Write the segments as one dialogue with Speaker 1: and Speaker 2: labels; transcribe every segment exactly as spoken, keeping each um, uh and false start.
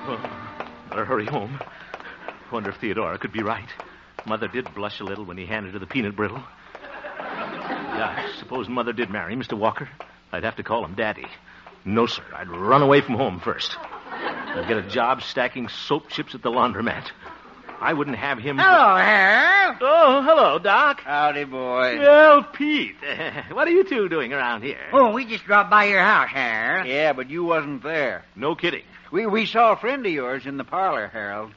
Speaker 1: Oh, better hurry home. Wonder if Theodora could be right. Mother did blush a little when he handed her the peanut brittle. Yeah, suppose Mother did marry Mister Walker. I'd have to call him Daddy. No, sir. I'd run away from home first. I'd get a job stacking soap chips at the laundromat. I wouldn't have him...
Speaker 2: Hello, Harold.
Speaker 1: Oh, hello, Doc.
Speaker 2: Howdy, boy.
Speaker 1: Well, Pete, what are you two doing around here?
Speaker 2: Oh, we just dropped by your house, Harold.
Speaker 3: Yeah, but you wasn't there.
Speaker 1: No kidding.
Speaker 3: We we saw a friend of yours in the parlor, Harold.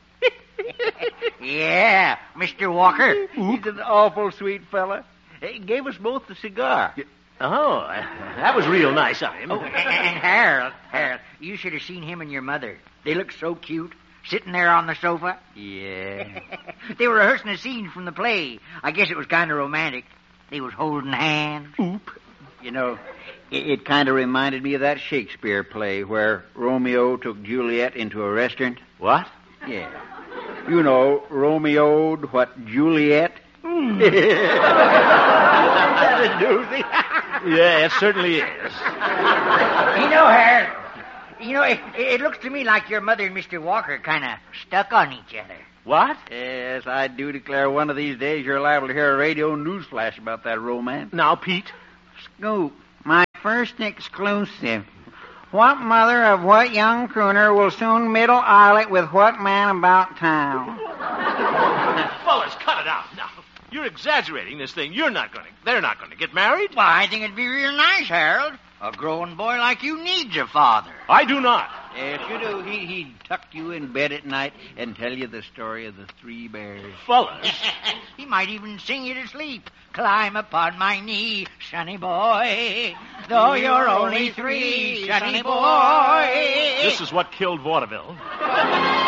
Speaker 2: Yeah, Mister Walker.
Speaker 3: He's an awful sweet fella. He gave us both the cigar.
Speaker 1: Oh, that was real nice of him.
Speaker 2: Oh, and, and Harold, Harold, you should have seen him and your mother. They look so cute, sitting there on the sofa.
Speaker 3: Yeah.
Speaker 2: They were rehearsing a scene from the play. I guess it was kind of romantic. They was holding hands.
Speaker 3: Oop. You know, it, it kind of reminded me of that Shakespeare play where Romeo took Juliet into a restaurant.
Speaker 1: What?
Speaker 3: Yeah. You know, Romeo'd what, Juliet?
Speaker 1: Mm.
Speaker 3: That's a doozy.
Speaker 1: Yeah, it certainly is.
Speaker 2: You know, Harold, you know, it, it looks to me like your mother and Mister Walker kind of stuck on each other.
Speaker 1: What?
Speaker 3: Yes, I do declare one of these days you're liable to hear a radio news flash about that romance.
Speaker 1: Now, Pete.
Speaker 3: Scoop, my first exclusive. What mother of what young crooner will soon middle islet with what man about town?
Speaker 1: Fellas, cut it out now. You're exaggerating this thing. You're not going to... They're not going to get married.
Speaker 2: Well, I think it'd be real nice, Harold. A growing boy like you needs a father.
Speaker 1: I do not.
Speaker 3: Yes, you do. He, he'd tuck you in bed at night and tell you the story of the three bears.
Speaker 1: Fellas.
Speaker 2: He might even sing you to sleep. Climb upon my knee, sonny boy. Though you're only three, sonny boy.
Speaker 1: This is what killed vaudeville.